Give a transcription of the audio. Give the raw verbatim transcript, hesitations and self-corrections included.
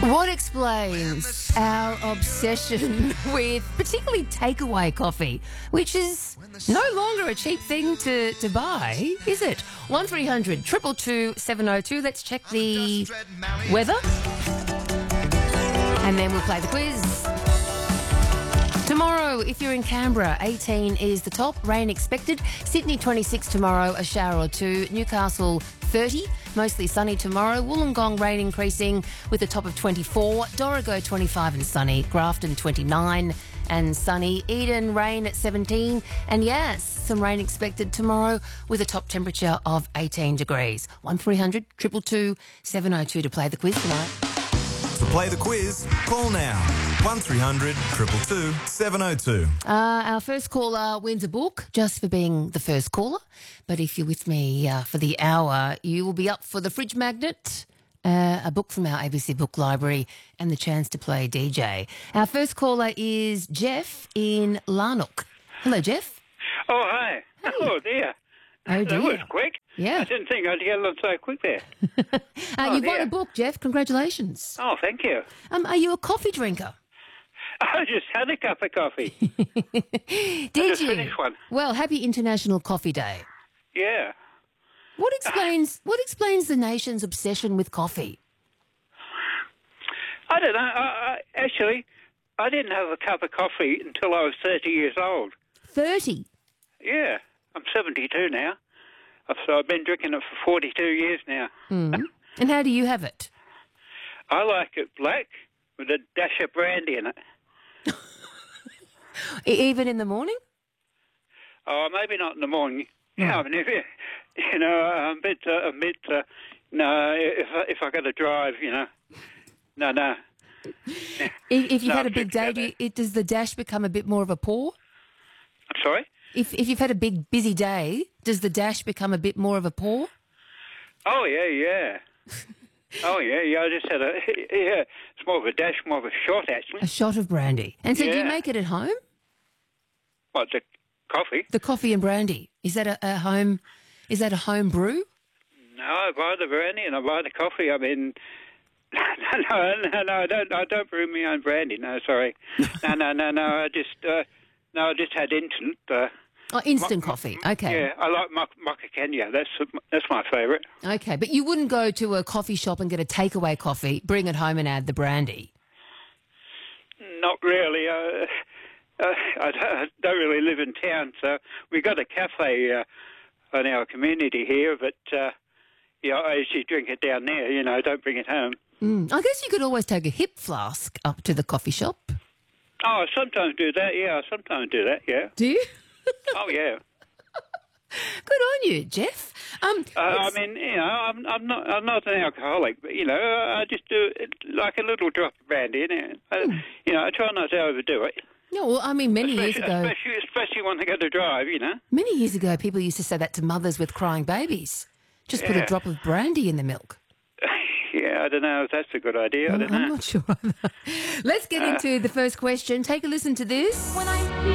What explains our obsession with particularly takeaway coffee, which is no longer a cheap thing to, to buy, is it? one three hundred two two two seven oh two. Let's check the weather. And then we'll play the quiz. Tomorrow, if you're in Canberra, eighteen is the top, rain expected. Sydney, twenty-six tomorrow, a shower or two. Newcastle, thirty, mostly sunny tomorrow. Wollongong, rain increasing with a top of twenty-four. Dorrigo, twenty-five and sunny. Grafton, twenty-nine and sunny. Eden, rain at seventeen. And yes, some rain expected tomorrow with a top temperature of eighteen degrees. one three hundred two two two seven oh two to play the quiz tonight. To play the quiz, call now. one three hundred two two two seven oh two. Uh, our first caller wins a book just for being the first caller. But if you're with me uh, for the hour, you will be up for the fridge magnet, uh, a book from our A B C Book Library, and the chance to play D J. Our first caller is Jeff in Larnock. Hello, Jeff. Oh, hi. Hey. Oh, dear. Oh, That dear. was quick. Yeah. I didn't think I'd get on so quick there. uh, Oh, you've won dear. a book, Jeff. Congratulations. Oh, thank you. Um, are you a coffee drinker? I just had a cup of coffee. Did just you? finished one. Well, happy International Coffee Day. Yeah. What explains what explains the nation's obsession with coffee? I don't know. I, I, actually, I didn't have a cup of coffee until I was thirty years old. Thirty. Yeah. I'm seventy-two now. So I've been drinking it for forty-two years now. Mm. And how do you have it? I like it black with a dash of brandy in it. E- Even in the morning? Oh, maybe not in the morning. No. Yeah, I mean, if, you know, I'm a bit, uh, a bit. Uh, no, if I, if I got to drive, you know, no, no. If, if you've No, had a I'm big day, good do to you, it, does the dash become a bit more of a pour? I'm sorry. If if you've had a big busy day, does the dash become a bit more of a pour? Oh yeah, yeah. Oh yeah, yeah. I just had a yeah. It's more of a dash, more of a shot actually. A shot of brandy. And so do you Yeah. make it at home? What, the coffee? The coffee and brandy. Is that a, a home is that a home brew? No, I buy the brandy and I buy the coffee. I mean, no, no, no, no. I don't. I don't brew my own brandy. No, sorry. No, no, no, no. I just uh, no. I just had instant. Uh, Oh, instant Mo- coffee. Okay. Yeah, I like mocha, mocha Kenya. That's that's my favourite. Okay, but you wouldn't go to a coffee shop and get a takeaway coffee, bring it home and add the brandy. Not really. Uh, uh, I, don't, I don't really live in town, so we got a cafe uh, in our community here, but uh, yeah, I usually drink it down there. You know, I don't bring it home. Mm. I guess you could always take a hip flask up to the coffee shop. Oh, I sometimes do that. Yeah, I sometimes do that. Yeah. Do you? Oh, yeah. Good on you, Jeff. Um, Uh, I it's- mean, you know, I'm, I'm not, I'm not an alcoholic, but you know, I just do it like a little drop of brandy. You know, I, you know, I try not to overdo it. no, well, I mean, many years Especially, ago, especially, especially when I go to drive. You know. many years ago, people used to say that to mothers with crying babies. Just put a Yeah. drop of brandy in the milk. Yeah, I don't know if that's a good idea. I don't I'm know. not sure either. Let's get into the first question. Take a listen to this. When I